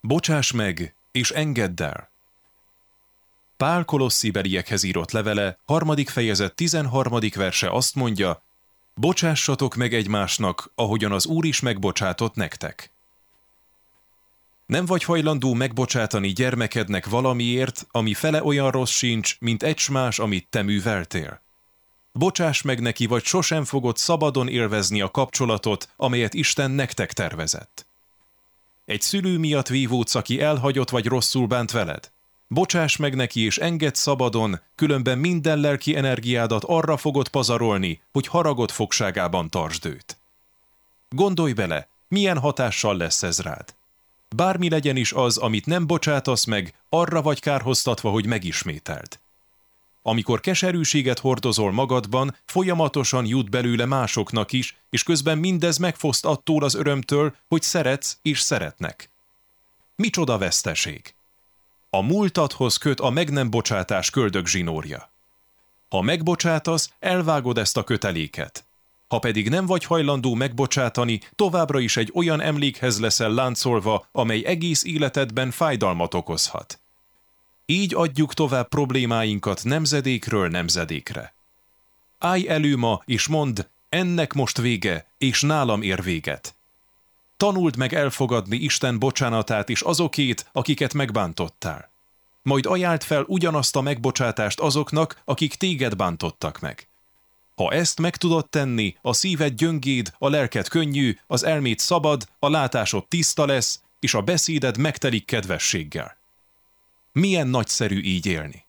Bocsáss meg, és engedd el! Pál kolosszibeliekhez írott levele, 3. fejezet 13. verse azt mondja, bocsássatok meg egymásnak, ahogyan az Úr is megbocsátott nektek. Nem vagy hajlandó megbocsátani gyermekednek valamiért, ami fele olyan rossz sincs, mint egymás, amit te műveltél. Bocsáss meg neki, vagy sosem fogod szabadon élvezni a kapcsolatot, amelyet Isten nektek tervezett. Egy szülő miatt vívódsz, aki elhagyott vagy rosszul bánt veled. Bocsáss meg neki és engedd szabadon, különben minden lelki energiádat arra fogod pazarolni, hogy haragod fogságában tartsd őt. Gondolj bele, milyen hatással lesz ez rád. Bármi legyen is az, amit nem bocsátasz meg, arra vagy kárhoztatva, hogy megismételd. Amikor keserűséget hordozol magadban, folyamatosan jut belőle másoknak is, és közben mindez megfoszt attól az örömtől, hogy szeretsz és szeretnek. Micsoda veszteség! A múltadhoz köt a meg nem bocsátás köldögzsinórja. Ha megbocsátasz, elvágod ezt a köteléket. Ha pedig nem vagy hajlandó megbocsátani, továbbra is egy olyan emlékhez leszel láncolva, amely egész életedben fájdalmat okozhat. Így adjuk tovább problémáinkat nemzedékről nemzedékre. Állj elő ma, és mondd, ennek most vége, és nálam ér véget. Tanuld meg elfogadni Isten bocsánatát és azokét, akiket megbántottál. Majd ajánld fel ugyanazt a megbocsátást azoknak, akik téged bántottak meg. Ha ezt meg tudod tenni, a szíved gyöngéd, a lelked könnyű, az elméd szabad, a látásod tiszta lesz, és a beszéded megtelik kedvességgel. Milyen nagyszerű így élni.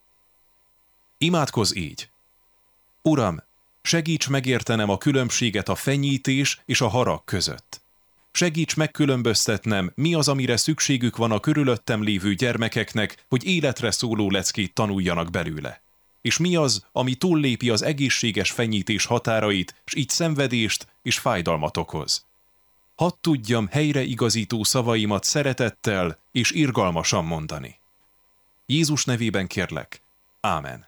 Imádkozz így. Uram, segíts megértenem a különbséget a fenyítés és a harag között. Segíts megkülönböztetnem, mi az, amire szükségük van a körülöttem lévő gyermekeknek, hogy életre szóló leckét tanuljanak belőle. És mi az, ami túllépi az egészséges fenyítés határait, s így szenvedést és fájdalmat okoz. Hadd tudjam helyreigazító szavaimat szeretettel és irgalmasan mondani. Jézus nevében kérlek. Ámen.